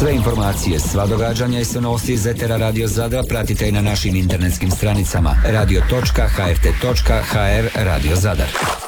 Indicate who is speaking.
Speaker 1: Sve informacije, sva događanja i sve novosti iz etera Radio Zadra pratite i na našim internetskim stranicama radio.hrt.hr Radio Zadar.